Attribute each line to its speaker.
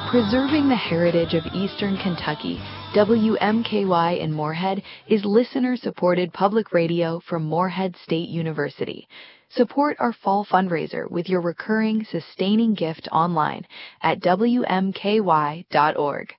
Speaker 1: Preserving the heritage of Eastern Kentucky, WMKY in Moorhead is listener-supported public radio from Moorhead State University. Support our fall fundraiser with your recurring, sustaining gift online at WMKY.org.